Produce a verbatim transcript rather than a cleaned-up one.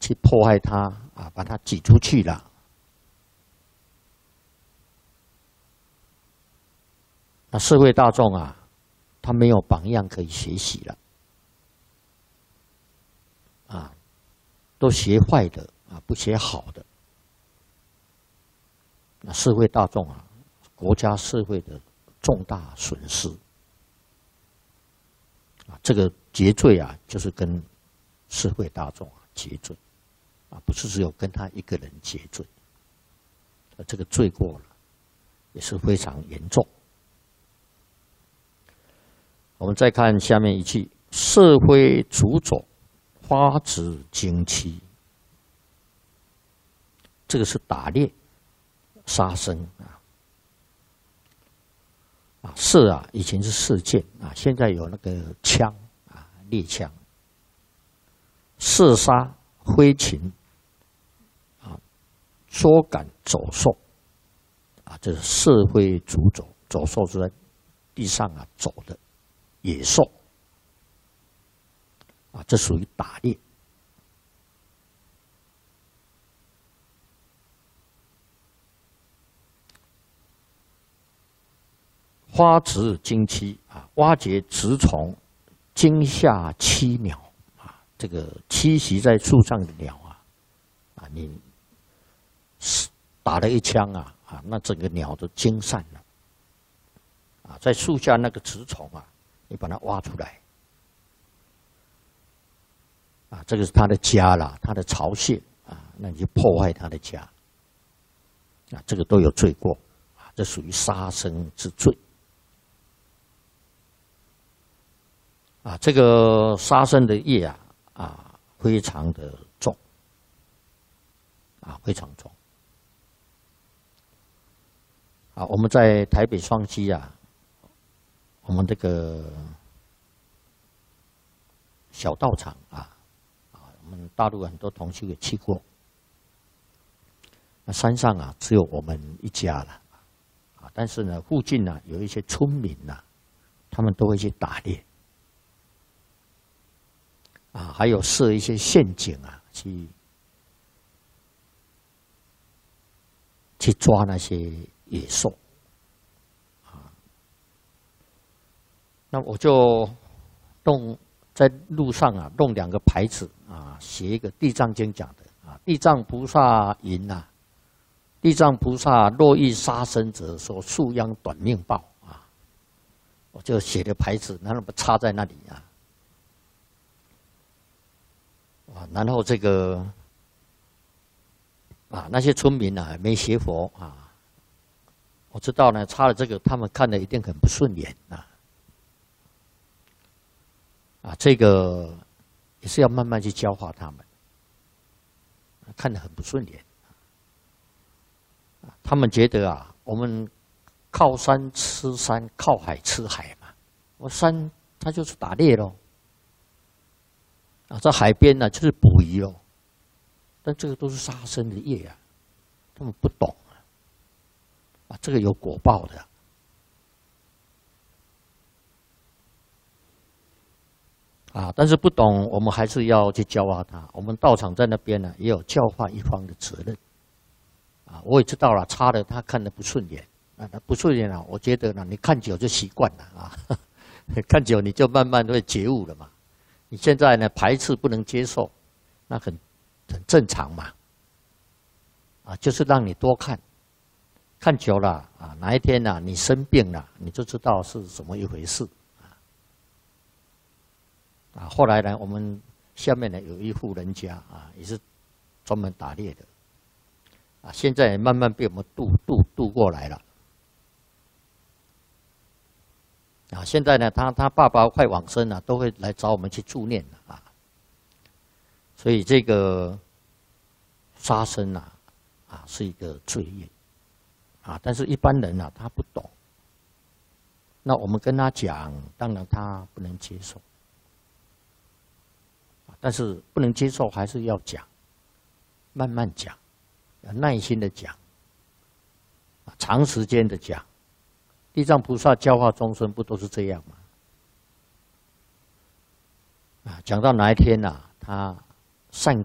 去迫害他啊，把他挤出去了。那社会大众啊，他没有榜样可以学习了，啊，都学坏的啊，不学好的。那社会大众啊，国家社会的重大损失啊，这个结罪啊，就是跟社会大众啊结罪啊，不是只有跟他一个人结罪，啊，这个罪过了也是非常严重。我们再看下面一句：社会主走，花子经期。这个是打猎、杀生啊。啊，射啊，以前是射箭啊，现在有那个枪啊，猎枪。射杀飞禽啊，捉赶走兽啊，这是社会主走，走兽是在地上啊走的野兽啊，这属于打猎。花植经期啊，挖掘植虫，惊吓栖鸟啊，这个栖息在树上的鸟啊，啊，你打了一枪啊，啊，那整个鸟都惊散了啊，在树下那个植虫啊，你把它挖出来啊，这个是它的家啦，它的巢穴啊，那你就破坏它的家啊，这个都有罪过啊，这属于杀生之罪。啊，这个杀生的业啊，啊，非常的重，啊，非常重。啊，我们在台北双溪啊，我们这个小道场啊，啊，我们大陆很多同学也去过。那山上啊，只有我们一家了，啊，但是呢，附近呢有一些村民呐，他们都会去打猎。啊，还有设一些陷阱啊，去去抓那些野兽啊。那我就弄在路上啊，弄两个牌子啊，写一个《地藏经》讲的啊，地藏菩萨云呐，地藏菩萨若欲杀生者，说树殃短命报啊。我就写的牌子，然后插在那里啊。啊，然后这个啊，那些村民啊没学佛啊，我知道呢，插了这个，他们看了一定很不顺眼啊。啊，这个也是要慢慢去教化他们，看得很不顺眼。啊，他们觉得啊，我们靠山吃山，靠海吃海嘛。我山它就是打猎咯。啊，在海边呢、啊，就是捕鱼咯，但这个都是杀生的业啊，他们不懂啊，啊，这个有果报的啊，但是不懂，我们还是要去教化他。我们道场在那边呢，也有教化一方的责任啊。我也知道了，差的他看得不顺眼啊，不顺眼啊，我觉得呢，你看久就习惯了啊，看久你就慢慢会觉悟了嘛。你现在呢排斥不能接受，那很很正常嘛。啊，就是让你多看，看久了啊，哪一天呢、啊、你生病了，你就知道是怎么一回事啊。啊，后来呢，我们下面呢有一户人家啊，也是专门打猎的，啊，现在也慢慢被我们渡渡渡过来了。啊，现在呢，他他爸爸快往生了，都会来找我们去助念了啊。所以这个杀生啊，啊是一个罪业啊，但是一般人啊他不懂，那我们跟他讲，当然他不能接受，但是不能接受还是要讲，慢慢讲，要耐心的讲，长时间的讲。地藏菩萨教化众生不都是这样吗？啊，讲到哪一天呐、啊，他善